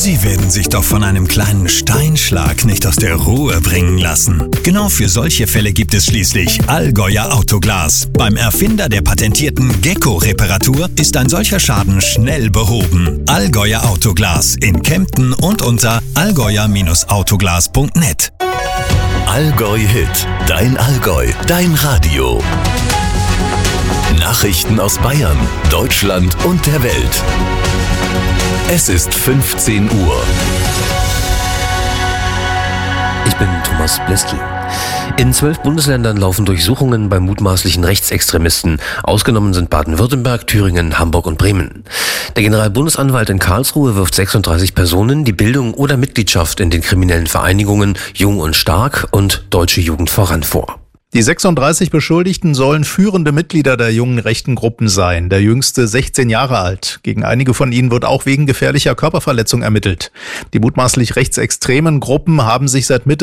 Sie werden sich doch von einem kleinen Steinschlag nicht aus der Ruhe bringen lassen. Genau für solche Fälle gibt es schließlich Allgäuer Autoglas. Beim Erfinder der patentierten Gecko-Reparatur ist ein solcher Schaden schnell behoben. Allgäuer Autoglas in Kempten und unter allgäuer-autoglas.net. Allgäu Hit, dein Allgäu, dein Radio. Nachrichten aus Bayern, Deutschland und der Welt. Es ist 15 Uhr. Ich bin Thomas Bleski. In 12 Bundesländern laufen Durchsuchungen bei mutmaßlichen Rechtsextremisten. Ausgenommen sind Baden-Württemberg, Thüringen, Hamburg und Bremen. Der Generalbundesanwalt in Karlsruhe wirft 36 Personen die Bildung oder Mitgliedschaft in den kriminellen Vereinigungen Jung und Stark und Deutsche Jugend voran vor. Die 36 Beschuldigten sollen führende Mitglieder der jungen rechten Gruppen sein, der jüngste 16 Jahre alt. Gegen einige von ihnen wird auch wegen gefährlicher Körperverletzung ermittelt. Die mutmaßlich rechtsextremen Gruppen haben sich seit Mitte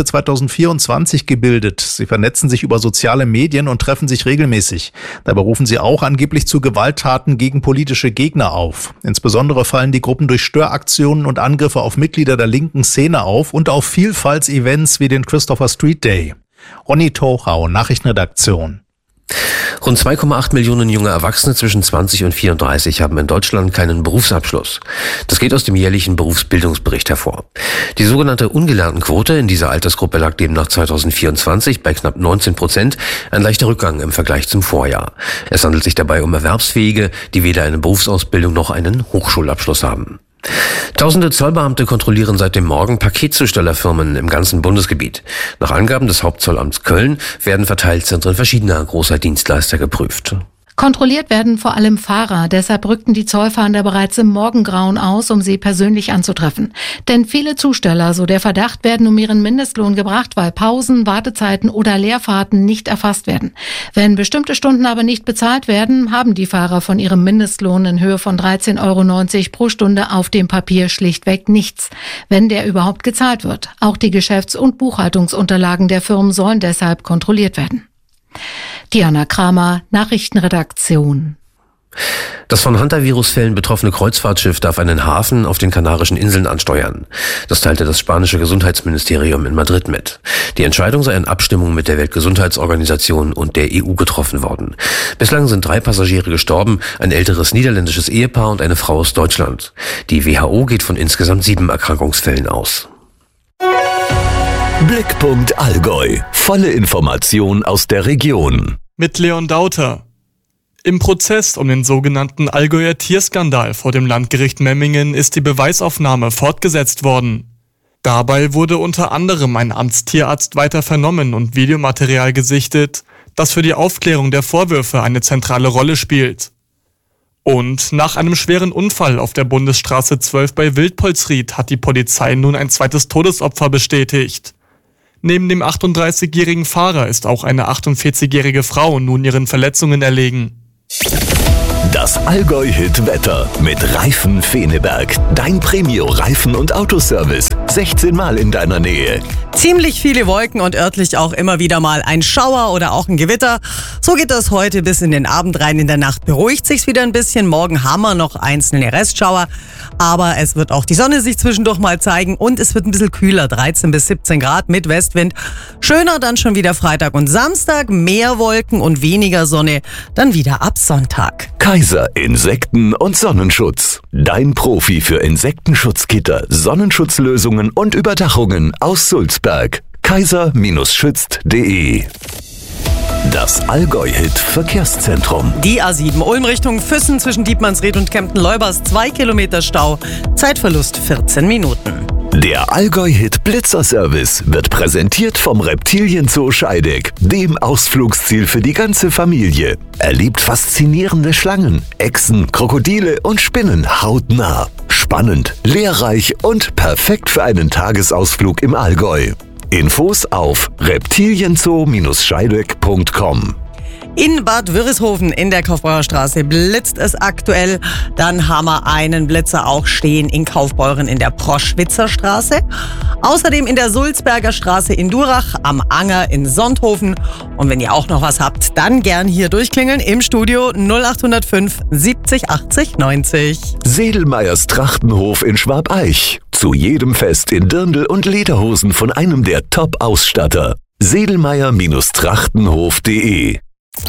2024 gebildet. Sie vernetzen sich über soziale Medien und treffen sich regelmäßig. Dabei rufen sie auch angeblich zu Gewalttaten gegen politische Gegner auf. Insbesondere fallen die Gruppen durch Störaktionen und Angriffe auf Mitglieder der linken Szene auf und auf Vielfaltsevents wie den Christopher Street Day. Ronny Tochau, Nachrichtenredaktion. Rund 2,8 Millionen junge Erwachsene zwischen 20 und 34 haben in Deutschland keinen Berufsabschluss. Das geht aus dem jährlichen Berufsbildungsbericht hervor. Die sogenannte Ungelerntenquote in dieser Altersgruppe lag demnach 2024 bei knapp 19%, ein leichter Rückgang im Vergleich zum Vorjahr. Es handelt sich dabei um Erwerbsfähige, die weder eine Berufsausbildung noch einen Hochschulabschluss haben. Tausende Zollbeamte kontrollieren seit dem Morgen Paketzustellerfirmen im ganzen Bundesgebiet. Nach Angaben des Hauptzollamts Köln werden Verteilzentren verschiedener großer Dienstleister geprüft. Kontrolliert werden vor allem Fahrer. Deshalb rückten die Zollfahnder bereits im Morgengrauen aus, um sie persönlich anzutreffen. Denn viele Zusteller, so der Verdacht, werden um ihren Mindestlohn gebracht, weil Pausen, Wartezeiten oder Leerfahrten nicht erfasst werden. Wenn bestimmte Stunden aber nicht bezahlt werden, haben die Fahrer von ihrem Mindestlohn in Höhe von 13,90 € pro Stunde auf dem Papier schlichtweg nichts, wenn der überhaupt gezahlt wird. Auch die Geschäfts- und Buchhaltungsunterlagen der Firmen sollen deshalb kontrolliert werden. Diana Kramer, Nachrichtenredaktion. Das von Hantavirus-Fällen betroffene Kreuzfahrtschiff darf einen Hafen auf den Kanarischen Inseln ansteuern. Das teilte das spanische Gesundheitsministerium in Madrid mit. Die Entscheidung sei in Abstimmung mit der Weltgesundheitsorganisation und der EU getroffen worden. Bislang sind 3 Passagiere gestorben, ein älteres niederländisches Ehepaar und eine Frau aus Deutschland. Die WHO geht von insgesamt 7 Erkrankungsfällen aus. Blickpunkt Allgäu. Volle Information aus der Region. Mit Leon Dauter. Im Prozess um den sogenannten Allgäuer Tierskandal vor dem Landgericht Memmingen ist die Beweisaufnahme fortgesetzt worden. Dabei wurde unter anderem ein Amtstierarzt weiter vernommen und Videomaterial gesichtet, das für die Aufklärung der Vorwürfe eine zentrale Rolle spielt. Und nach einem schweren Unfall auf der Bundesstraße 12 bei Wildpolsried hat die Polizei nun ein zweites Todesopfer bestätigt. Neben dem 38-jährigen Fahrer ist auch eine 48-jährige Frau nun ihren Verletzungen erlegen. Das Allgäu-Hit-Wetter mit Reifen Feneberg. Dein Premio-Reifen- und Autoservice. 16 Mal in deiner Nähe. Ziemlich viele Wolken und örtlich auch immer wieder mal ein Schauer oder auch ein Gewitter. So geht das heute bis in den Abend rein. In der Nacht beruhigt sich's wieder ein bisschen. Morgen haben wir noch einzelne Restschauer. Aber es wird auch die Sonne sich zwischendurch mal zeigen und es wird ein bisschen kühler. 13 bis 17 Grad mit Westwind. Schöner dann schon wieder Freitag und Samstag. Mehr Wolken und weniger Sonne. Dann wieder ab Sonntag. Kaiser Insekten- und Sonnenschutz. Dein Profi für Insektenschutzgitter, Sonnenschutzlösungen und Überdachungen aus Sulzberg. kaiser-schützt.de. Das Allgäu-Hit-Verkehrszentrum. Die A7 Ulm Richtung Füssen zwischen Dietmannsried und Kempten-Leubers. 2 Kilometer Stau. Zeitverlust 14 Minuten. Der Allgäu-Hit-Blitzer-Service wird präsentiert vom Reptilienzoo Scheideck, dem Ausflugsziel für die ganze Familie. Erlebt faszinierende Schlangen, Echsen, Krokodile und Spinnen hautnah. Spannend, lehrreich und perfekt für einen Tagesausflug im Allgäu. Infos auf reptilienzoo-scheideck.com. In Bad Wörishofen in der Kaufbeuerstraße blitzt es aktuell. Dann haben wir einen Blitzer auch stehen in Kaufbeuren in der Proschwitzer Straße. Außerdem in der Sulzberger Straße in Durach, am Anger in Sonthofen. Und wenn ihr auch noch was habt, dann gern hier durchklingeln im Studio 0805 70 80 90. Sedelmeyers Trachtenhof in Schwabeich. Zu jedem Fest in Dirndl und Lederhosen von einem der Top-Ausstatter. Sedelmeier-Trachtenhof.de.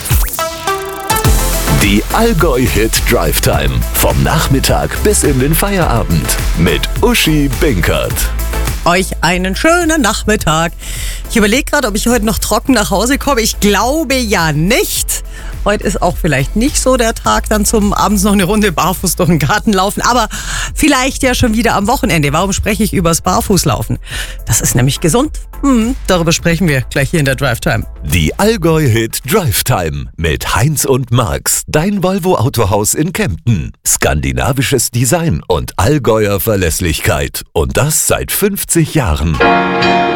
Die Allgäu-Hit Drive Time. Vom Nachmittag bis in den Feierabend. Mit Uschi Binkert. Euch einen schönen Nachmittag. Ich überlege gerade, ob ich heute noch trocken nach Hause komme. Ich glaube ja nicht. Heute ist auch vielleicht nicht so der Tag, dann zum abends noch eine Runde barfuß durch den Garten laufen. Aber vielleicht ja schon wieder am Wochenende. Warum spreche ich übers Barfußlaufen? Das ist nämlich gesund. Darüber sprechen wir gleich hier in der Drive Time. Die Allgäu-Hit Drive Time mit Heinz und Marx. Dein Volvo-Autohaus in Kempten. Skandinavisches Design und Allgäuer Verlässlichkeit. Und das seit 50 Jahren.